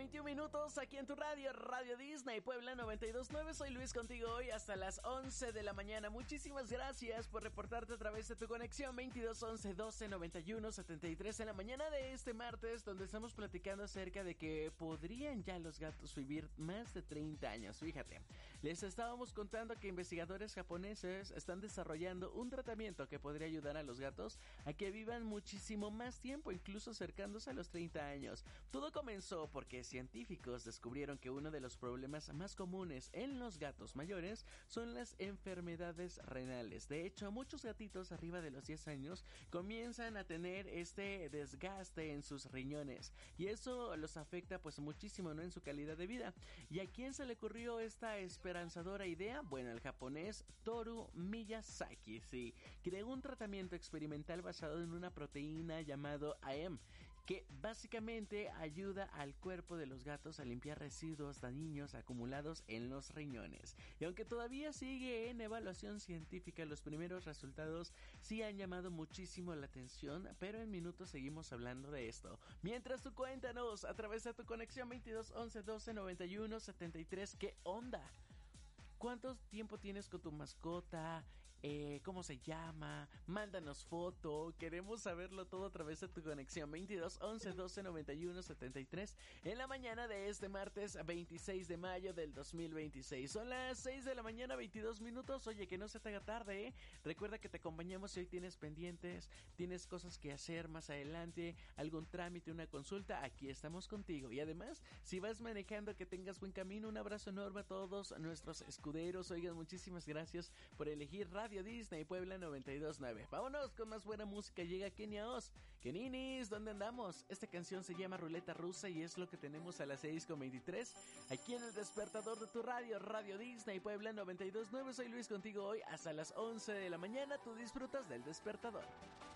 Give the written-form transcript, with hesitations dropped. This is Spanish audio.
21 minutos aquí en tu radio, Radio Disney Puebla 92.9. Soy Luis contigo hoy hasta las 11 de la mañana. Muchísimas gracias por reportarte a través de tu conexión 22 11 12 91 73 en la mañana de este martes, donde estamos platicando acerca de que podrían ya los gatos vivir más de 30 años. Fíjate, les estábamos contando que investigadores japoneses están desarrollando un tratamiento que podría ayudar a los gatos a que vivan muchísimo más tiempo, incluso acercándose a los 30 años. Todo comenzó porque científicos descubrieron que uno de los problemas más comunes en los gatos mayores son las enfermedades renales. De hecho, muchos gatitos arriba de los 10 años comienzan a tener este desgaste en sus riñones y eso los afecta pues muchísimo, ¿no?, en su calidad de vida. ¿Y a quién se le ocurrió esta esperanzadora idea? Bueno, el japonés Toru Miyazaki, sí, creó un tratamiento experimental basado en una proteína llamado AEM, que básicamente ayuda al cuerpo de los gatos a limpiar residuos dañinos acumulados en los riñones. Y aunque todavía sigue en evaluación científica, los primeros resultados sí han llamado muchísimo la atención, pero en minutos seguimos hablando de esto. Mientras tú cuéntanos a través de tu conexión 22 11 12 91 73, ¿qué onda? ¿Cuánto tiempo tienes con tu mascota? ¿Cómo se llama? Mándanos foto. Queremos saberlo todo a través de tu conexión 22 11 12 91 73 en la mañana de este martes 26 de mayo del 2026. Son las 6 de la mañana, 22 minutos. Oye, que no se te haga tarde, ¿eh? Recuerda que te acompañamos si hoy tienes pendientes, tienes cosas que hacer más adelante, algún trámite, una consulta. Aquí estamos contigo. Y además, si vas manejando, que tengas buen camino. Un abrazo enorme a todos nuestros escuderos. Oigan, muchísimas gracias por elegir Radio Disney Puebla 92.9. Vámonos con más buena música. Llega Kenia Oz. Keninis, ¿dónde andamos? Esta canción se llama Ruleta Rusa y es lo que tenemos a las 6:23 aquí en el despertador de tu radio, Radio Disney Puebla 92.9. Soy Luis contigo hoy hasta las 11 de la mañana. Tú disfrutas del despertador.